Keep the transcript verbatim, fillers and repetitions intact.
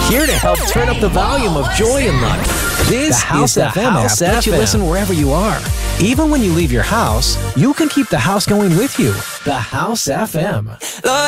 here to help turn up the volume of joy and life. This The House is the F M House app lets you F M. listen wherever you are. Even when you leave your house, you can keep the house going with you. The House F M.